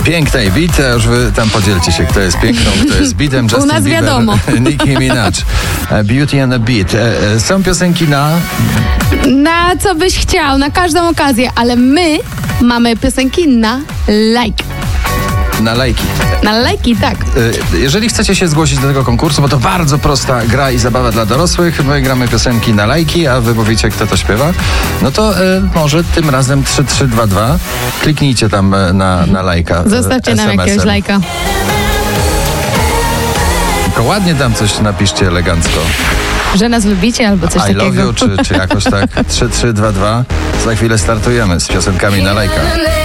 Pięknej beat, a już wy tam podzielcie się, kto jest piękną, kto jest beatem. Justin U nas Bieber, wiadomo. Nicki Minaj, Beauty and a Beat. Są piosenki Na co byś chciał, na każdą okazję, ale my mamy piosenki na like. na lajki. Na lajki, tak. Jeżeli chcecie się zgłosić do tego konkursu, bo to bardzo prosta gra i zabawa dla dorosłych, my gramy piosenki na lajki, a wy mówicie, kto to śpiewa, no to może tym razem 3322 kliknijcie tam na lajka. Zostawcie nam SMS-em. jakiegoś lajka. Tylko ładnie tam coś napiszcie elegancko. Że nas lubicie albo coś I love takiego. you, czy jakoś tak. 3322. Za chwilę startujemy z piosenkami na lajka.